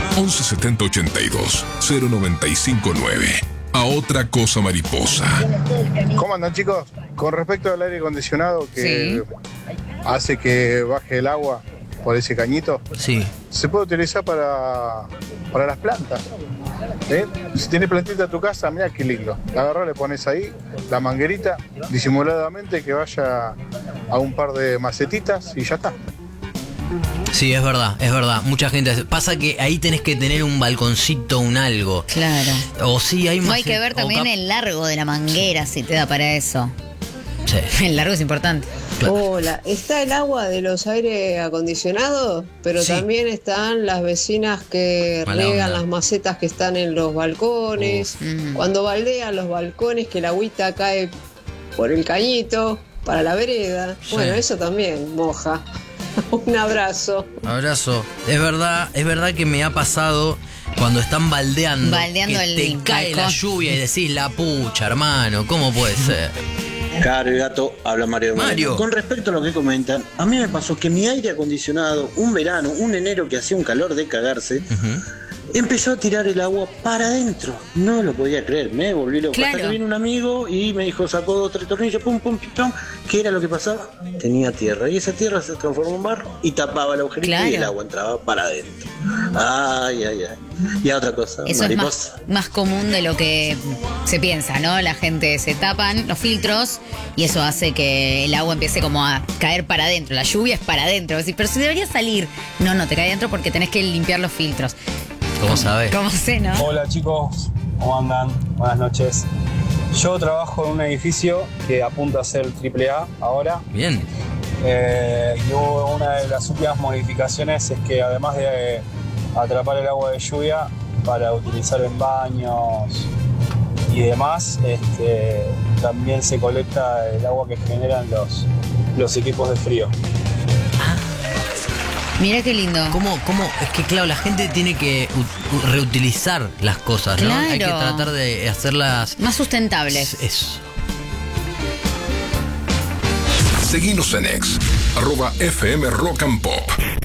11 70 82 095 9. A otra cosa mariposa. ¿Cómo andan, chicos? Con respecto al aire acondicionado que hace que baje el agua por ese cañito, se puede utilizar para las plantas. Si tienes plantita en tu casa, mira qué lindo. La agarrás, le pones ahí la manguerita disimuladamente que vaya a un par de macetitas y ya está. Sí, es verdad. Mucha gente hace. Pasa que ahí tenés que tener un balconcito, un algo. Claro. O sí, hay No hay que ver también el largo de la manguera si te da para eso. Sí. El largo es importante. Claro. Hola, está el agua de los aire acondicionados, pero también están las vecinas que riegan las macetas que están en los balcones. Cuando baldean los balcones, que la agüita cae por el cañito para la vereda. Sí. Bueno, eso también moja. Un abrazo. Es verdad que me ha pasado cuando están baldeando que te cae la lluvia y decís la pucha, hermano, ¿cómo puede ser? Caro y gato, habla Mario. Con respecto a lo que comentan, a mí me pasó que mi aire acondicionado, un verano, un enero que hacía un calor de cagarse, empezó a tirar el agua para adentro. No lo podía creer, me volví loco. Hasta que vino un amigo y me dijo, sacó 2 o 3 tornillos, pum, pum, pum, pum. ¿Qué era lo que pasaba? Tenía tierra y esa tierra se transformó en barro y tapaba el agujerito y el agua entraba para adentro. Ay. Y a otra cosa, eso mariposa. Es más común de lo que se piensa, ¿no? La gente se tapan los filtros y eso hace que el agua empiece como a caer para adentro. La lluvia es para adentro. Pero si debería salir. No, te cae adentro porque tenés que limpiar los filtros. ¿Cómo sabes? ¿Cómo sé, no? Hola chicos, ¿cómo andan? Buenas noches. Yo trabajo en un edificio que apunta a ser AAA ahora. Bien. Y una de las últimas modificaciones es que además de atrapar el agua de lluvia para utilizar en baños y demás, también se colecta el agua que generan los equipos de frío. Mira qué lindo. ¿Cómo? Es que claro, la gente tiene que reutilizar las cosas, ¿no? Claro. Hay que tratar de hacerlas más sustentables. Eso. Seguinos en X, @FM Rock and Pop.